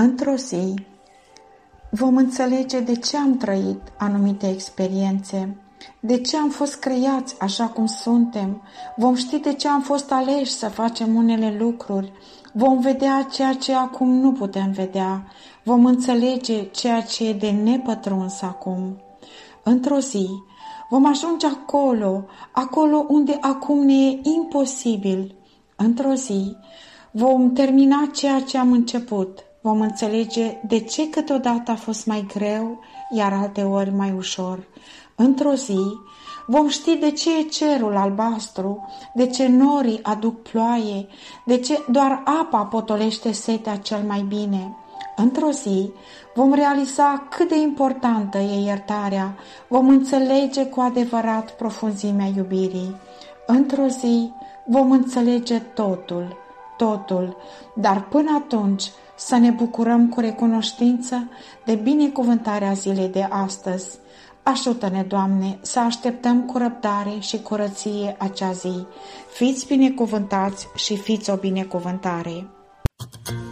Într-o zi vom înțelege de ce am trăit anumite experiențe, de ce am fost creați așa cum suntem, vom ști de ce am fost aleși să facem unele lucruri, vom vedea ceea ce acum nu putem vedea, vom înțelege ceea ce e de nepătruns acum. Într-o zi vom ajunge acolo unde acum ne e imposibil. Într-o zi vom termina ceea ce am început. Vom înțelege de ce câteodată a fost mai greu, iar alteori mai ușor. Într-o zi vom ști de ce e cerul albastru, de ce norii aduc ploaie, de ce doar apa potolește setea cel mai bine. Într-o zi vom realiza cât de importantă e iertarea, vom înțelege cu adevărat profunzimea iubirii. Într-o zi vom înțelege totul, dar până atunci să ne bucurăm cu recunoștință de binecuvântarea zilei de astăzi. Ajută-ne, Doamne, să așteptăm cu răbdare și curăție acea zi. Fiți binecuvântați și fiți o binecuvântare!